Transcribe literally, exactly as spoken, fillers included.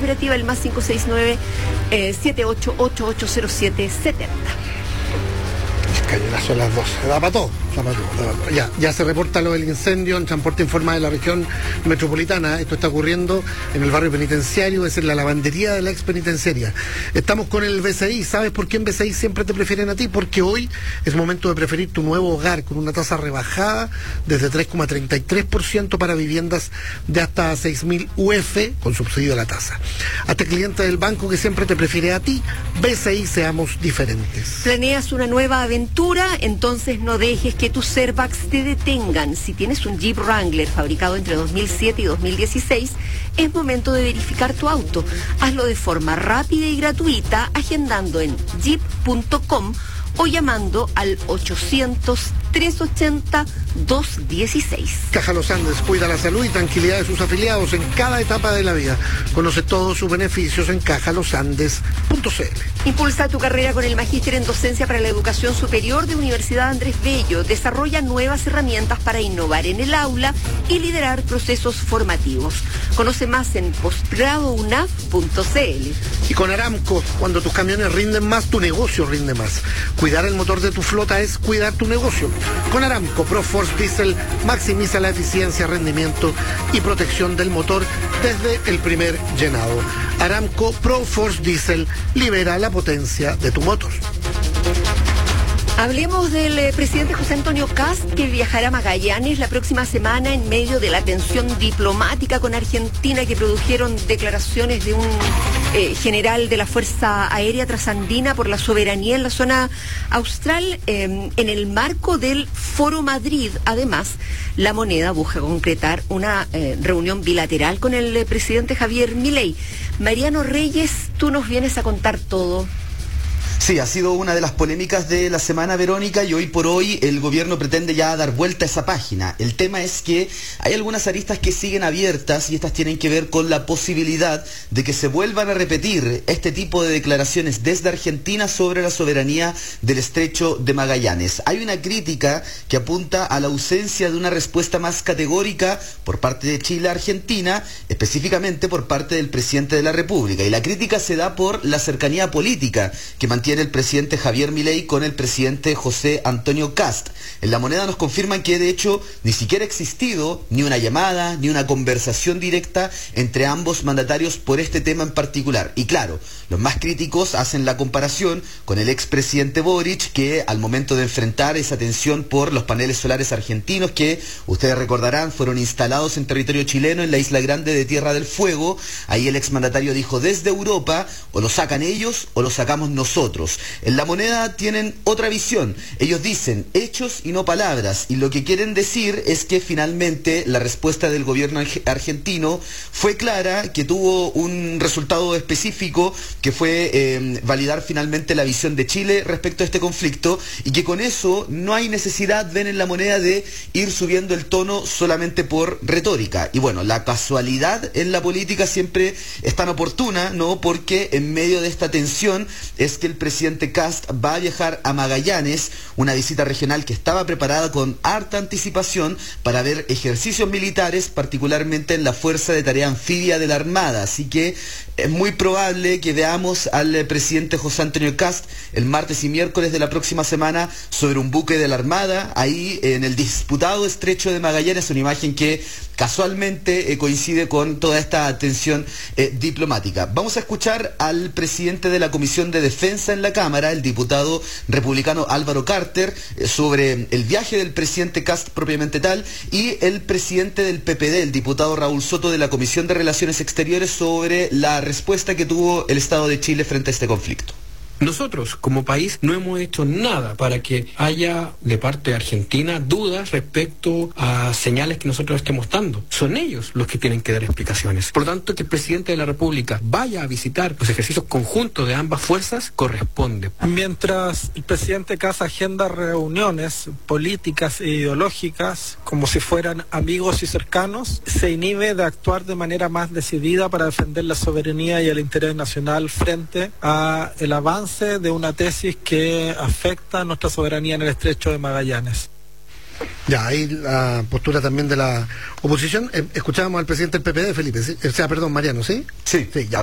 cooperativa, el más cinco seis nueve, siete ocho ocho ocho cero siete siete cero. Cañonazo a las doce, da para todo, da para todo, da para todo. Ya, ya se reporta lo del incendio en Transporte Informa de la región metropolitana. Esto está ocurriendo en el barrio penitenciario, es en la lavandería de la ex penitenciaria. Estamos con el B C I. ¿Sabes por qué en B C I siempre te prefieren a ti? Porque hoy es momento de preferir tu nuevo hogar con una tasa rebajada desde tres coma treinta y tres por ciento para viviendas de hasta seis mil U F con subsidio a la tasa. Hasta cliente del banco que siempre te prefiere a ti. B C I, seamos diferentes. ¿Planeas una nueva aventura? Entonces no dejes que tus airbags te detengan. Si tienes un Jeep Wrangler fabricado entre dos mil siete y dos mil dieciséis, es momento de verificar tu auto. Hazlo de forma rápida y gratuita agendando en jeep punto com o llamando al ochocientos, trescientos ochenta, doscientos dieciséis. Caja Los Andes cuida la salud y tranquilidad de sus afiliados en cada etapa de la vida. Conoce todos sus beneficios en caja los andes punto c l. Impulsa tu carrera con el Magíster en Docencia para la Educación Superior de Universidad Andrés Bello. Desarrolla nuevas herramientas para innovar en el aula y liderar procesos formativos. Conoce más en posgrado u n a f punto c l. Y con Aramco, cuando tus camiones rinden más, tu negocio rinde más. Cuidar el motor de tu flota es cuidar tu negocio. Con Aramco ProForce Diesel maximiza la eficiencia, rendimiento y protección del motor desde el primer llenado. Aramco ProForce Diesel libera la potencia de tu motor. Hablemos del eh, presidente José Antonio Kast, que viajará a Magallanes la próxima semana en medio de la tensión diplomática con Argentina que produjeron declaraciones de un eh, general de la Fuerza Aérea Trasandina por la soberanía en la zona austral, eh, en el marco del Foro Madrid. Además, La Moneda busca concretar una eh, reunión bilateral con el eh, presidente Javier Milei. Mariano Reyes, tú nos vienes a contar todo. Sí, ha sido una de las polémicas de la semana, Verónica, y hoy por hoy el gobierno pretende ya dar vuelta a esa página. El tema es que hay algunas aristas que siguen abiertas y estas tienen que ver con la posibilidad de que se vuelvan a repetir este tipo de declaraciones desde Argentina sobre la soberanía del Estrecho de Magallanes. Hay una crítica que apunta a la ausencia de una respuesta más categórica por parte de Chile a Argentina, específicamente por parte del presidente de la República. Y la crítica se da por la cercanía política que mantiene el presidente Javier Milei con el presidente José Antonio Kast. En La Moneda nos confirman que de hecho ni siquiera ha existido ni una llamada ni una conversación directa entre ambos mandatarios por este tema en particular. Y claro, los más críticos hacen la comparación con el expresidente Boric, que al momento de enfrentar esa tensión por los paneles solares argentinos que ustedes recordarán fueron instalados en territorio chileno en la Isla Grande de Tierra del Fuego, ahí el exmandatario dijo: desde Europa o lo sacan ellos o lo sacamos nosotros. En La Moneda tienen otra visión. Ellos dicen hechos y no palabras, y lo que quieren decir es que finalmente la respuesta del gobierno argentino fue clara, que tuvo un resultado específico, que fue eh, validar finalmente la visión de Chile respecto a este conflicto, y que con eso no hay necesidad, ven en La Moneda, de ir subiendo el tono solamente por retórica. Y bueno, la casualidad en la política siempre es tan oportuna, ¿no? Porque en medio de esta tensión es que el presidente Kast va a viajar a Magallanes, una visita regional que estaba preparada con harta anticipación para ver ejercicios militares, particularmente en la Fuerza de Tarea Anfibia de la Armada. Así que es muy probable que veamos al presidente José Antonio Kast el martes y miércoles de la próxima semana sobre un buque de la Armada, ahí en el disputado Estrecho de Magallanes, una imagen que casualmente eh, coincide con toda esta tensión eh, diplomática. Vamos a escuchar al presidente de la Comisión de Defensa en la Cámara, el diputado republicano Álvaro Carter, eh, sobre el viaje del presidente Kast propiamente tal, y el presidente del P P D, el diputado Raúl Soto, de la Comisión de Relaciones Exteriores, sobre la respuesta que tuvo el Estado de Chile frente a este conflicto. Nosotros, como país, no hemos hecho nada para que haya de parte de Argentina dudas respecto a señales que nosotros estemos dando. Son ellos los que tienen que dar explicaciones. Por lo tanto, que el presidente de la República vaya a visitar los ejercicios conjuntos de ambas fuerzas corresponde. Mientras el presidente Kast agenda reuniones políticas e ideológicas como si fueran amigos y cercanos, se inhibe de actuar de manera más decidida para defender la soberanía y el interés nacional frente a el avance de una tesis que afecta a nuestra soberanía en el Estrecho de Magallanes. Ya, ahí la postura también de la oposición. Eh, escuchábamos al presidente del P P D, Felipe, ¿sí? O sea, perdón, Mariano, ¿sí? Sí. Sí, ya.